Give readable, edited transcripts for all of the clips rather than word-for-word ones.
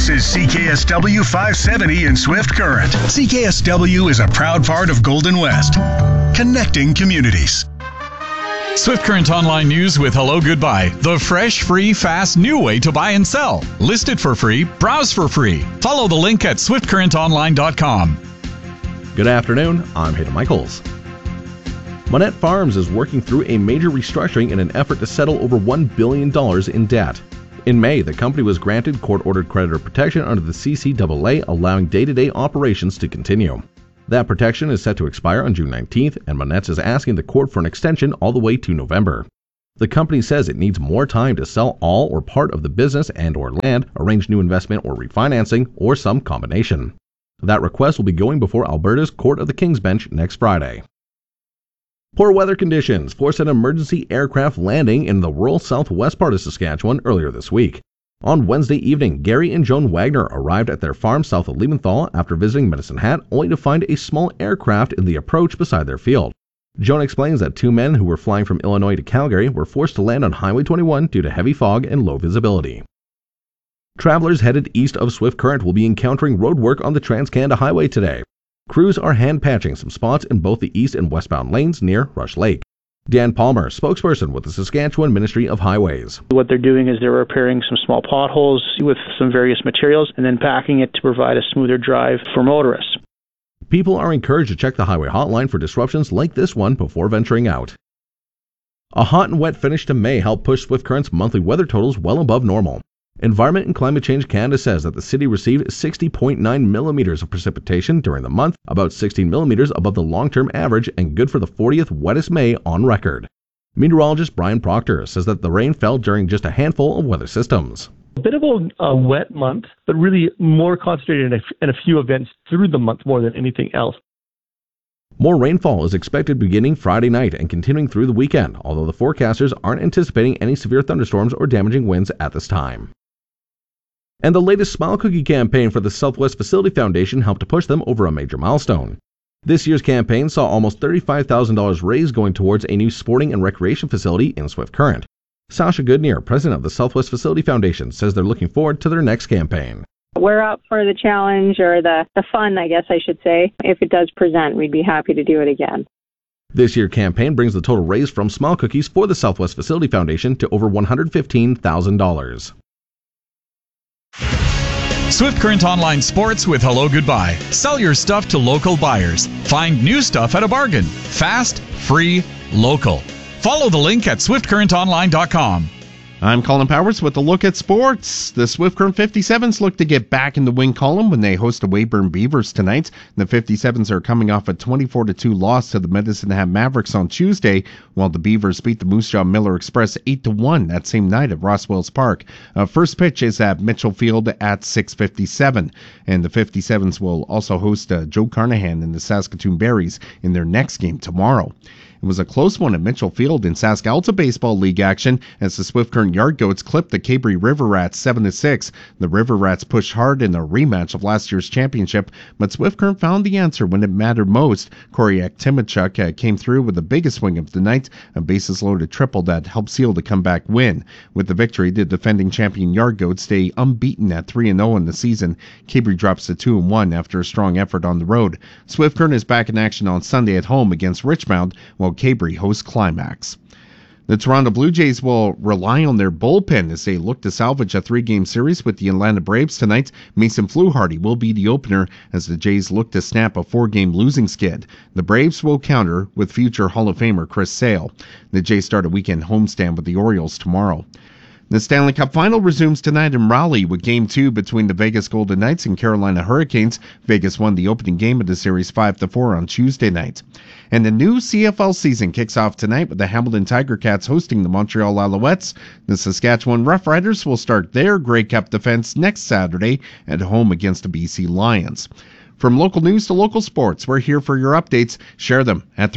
This is CKSW 570 in Swift Current. CKSW is a proud part of Golden West, connecting communities. Swift Current Online News with Hello Goodbye. The fresh, free, fast, new way to buy and sell. List it for free. Browse for free. Follow the link at swiftcurrentonline.com. Good afternoon. I'm Hayden Michaels. Monette Farms is working through a major restructuring in an effort to settle over $1 billion in debt. In May, the company was granted court-ordered creditor protection under the CCAA, allowing day-to-day operations to continue. That protection is set to expire on June 19th, and Monette is asking the court for an extension all the way to November. The company says it needs more time to sell all or part of the business and/or land, arrange new investment or refinancing, or some combination. That request will be going before Alberta's Court of the King's Bench next Friday. Poor weather conditions forced an emergency aircraft landing in the rural southwest part of Saskatchewan earlier this week. On Wednesday evening, Gary and Joan Wagner arrived at their farm south of Liebenthal after visiting Medicine Hat, only to find a small aircraft in the approach beside their field. Joan explains that two men who were flying from Illinois to Calgary were forced to land on Highway 21 due to heavy fog and low visibility. Travelers headed east of Swift Current will be encountering road work on the Trans-Canada Highway today. Crews are hand-patching some spots in both the east and westbound lanes near Rush Lake. Dan Palmer, spokesperson with the Saskatchewan Ministry of Highways. What they're doing is they're repairing some small potholes with some various materials and then packing it to provide a smoother drive for motorists. People are encouraged to check the highway hotline for disruptions like this one before venturing out. A hot and wet finish to May helped push Swift Current's monthly weather totals well above normal. Environment and Climate Change Canada says that the city received 60.9 millimeters of precipitation during the month, about 16 millimeters above the long-term average and good for the 40th wettest May on record. Meteorologist Brian Proctor says that the rain fell during just a handful of weather systems. A bit of a wet month, but really more concentrated in a few events through the month more than anything else. More rainfall is expected beginning Friday night and continuing through the weekend, although the forecasters aren't anticipating any severe thunderstorms or damaging winds at this time. And the latest Smile Cookie campaign for the Southwest Facility Foundation helped to push them over a major milestone. This year's campaign saw almost $35,000 raised going towards a new sporting and recreation facility in Swift Current. Sasha Goodneer, president of the Southwest Facility Foundation, says they're looking forward to their next campaign. We're up for the challenge, or the fun, I guess I should say. If it does present, we'd be happy to do it again. This year's campaign brings the total raised from Smile Cookies for the Southwest Facility Foundation to over $115,000. Swift Current Online Sports with Hello Goodbye. Sell your stuff to local buyers. Find new stuff at a bargain. Fast, free, local. Follow the link at swiftcurrentonline.com. I'm Colin Powers with a look at sports. The Swift Current 57s look to get back in the win column when they host the Weyburn Beavers tonight. The 57s are coming off a 24-2 loss to the Medicine Hat Mavericks on Tuesday, while the Beavers beat the Moose Jaw Miller Express 8-1 that same night at Rosswells Park. First pitch is at Mitchell Field at 6:57, and the 57s will also host Joe Carnahan and the Saskatoon Berries in their next game tomorrow. It was a close one at Mitchell Field in SaskAlta Baseball League action as the Swift Current Yard Goats clipped the Cabre River Rats 7-6. The River Rats pushed hard in a rematch of last year's championship, but Swift Current found the answer when it mattered most. Koryak Timichuk came through with the biggest swing of the night, a bases-loaded triple that helped seal the comeback win. With the victory, the defending champion Yard Goats stay unbeaten at 3-0 in the season. Cabre drops to 2-1 after a strong effort on the road. Swift Current is back in action on Sunday at home against Richmond, while Cabre hosts Climax. The Toronto Blue Jays will rely on their bullpen as they look to salvage a 3-game series with the Atlanta Braves tonight. Mason Fluharty will be the opener as the Jays look to snap a 4-game losing skid. The Braves will counter with future Hall of Famer Chris Sale. The Jays start a weekend homestand with the Orioles tomorrow. The Stanley Cup Final resumes tonight in Raleigh with Game 2 between the Vegas Golden Knights and Carolina Hurricanes. Vegas won the opening game of the series 5-4 on Tuesday night. And the new CFL season kicks off tonight with the Hamilton Tiger Cats hosting the Montreal Alouettes. The Saskatchewan Roughriders will start their Grey Cup defense next Saturday at home against the BC Lions. From local news to local sports, we're here for your updates. Share them at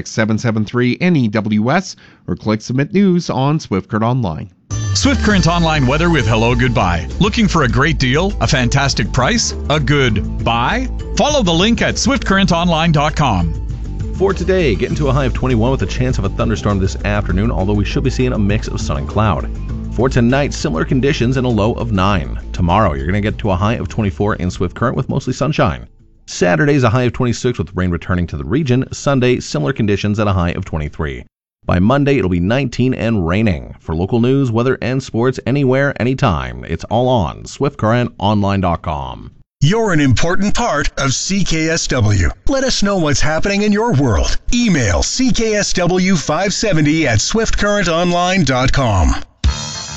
306-773-NEWS or click Submit News on Swift Current Online. Swift Current Online weather with Hello Goodbye. Looking for a great deal, a fantastic price, a good buy? Follow the link at swiftcurrentonline.com. For today, getting to a high of 21 with a chance of a thunderstorm this afternoon, although we should be seeing a mix of sun and cloud. For tonight, similar conditions and a low of 9. Tomorrow, you're going to get to a high of 24 in Swift Current with mostly sunshine. Saturday's a high of 26 with rain returning to the region. Sunday, similar conditions at a high of 23. By Monday, it'll be 19 and raining. For local news, weather, and sports anywhere, anytime, it's all on SwiftCurrentOnline.com. You're an important part of CKSW. Let us know what's happening in your world. Email CKSW570 at SwiftCurrentOnline.com.